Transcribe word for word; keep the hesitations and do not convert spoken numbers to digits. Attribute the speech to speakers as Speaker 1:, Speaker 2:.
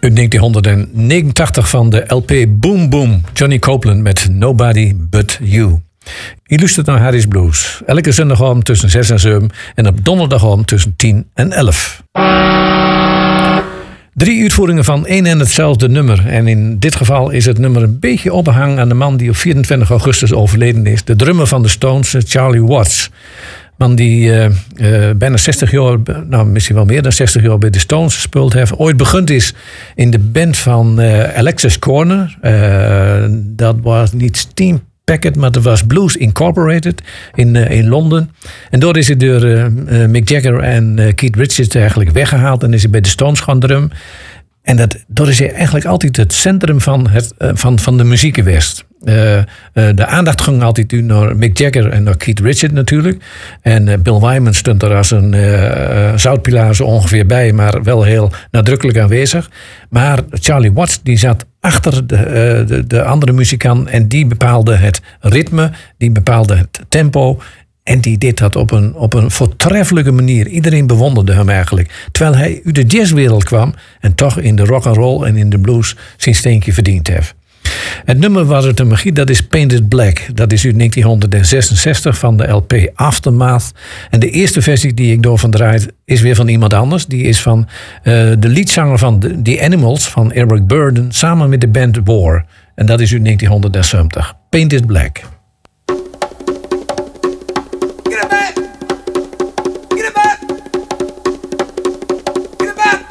Speaker 1: Uit negentienhonderdnegenentachtig van de L P Boom Boom. Johnny Copeland met Nobody But You. Je luistert naar Harry's Blues. Elke zondagavond tussen zes en zeven. En op donderdagavond tussen tien en elf. Drie uitvoeringen van één en hetzelfde nummer. En in dit geval is het nummer een beetje opgehangen aan de man die op vierentwintig augustus overleden is. De drummer van de Stones, Charlie Watts. Man die uh, uh, bijna zestig jaar, nou misschien wel meer dan zestig jaar bij de Stones gespeeld heeft. Ooit begund is in de band van uh, Alexis Corner. Uh, dat was niet Steam Packet, maar dat was Blues Incorporated in, uh, in Londen. En door is hij door uh, uh, Mick Jagger en uh, Keith Richards eigenlijk weggehaald. En is hij bij de Stones gaan drum. En dat, dat is eigenlijk altijd het centrum van, het, uh, van, van de muziek geweest. Uh, uh, de aandacht ging altijd naar Mick Jagger en naar Keith Richards natuurlijk. En uh, Bill Wyman stond er als een uh, uh, zoutpilaar zo ongeveer bij, maar wel heel nadrukkelijk aanwezig. Maar Charlie Watts die zat achter de, uh, de, de andere muzikant en die bepaalde het ritme, die bepaalde het tempo. En die deed dat op een, op een voortreffelijke manier. Iedereen bewonderde hem eigenlijk. Terwijl hij uit de jazzwereld kwam en toch in de rock and roll en in de blues zijn steentje verdiend heeft. Het nummer waar het de magie, dat is Painted Black. Dat is uit negentienhonderdzesenzestig van de L P Aftermath. En de eerste versie die ik door van draai is weer van iemand anders. Die is van uh, de leadzanger van The, The Animals, van Eric Burdon, samen met de band War. En dat is uit negentienhonderdzeventig. Painted Black.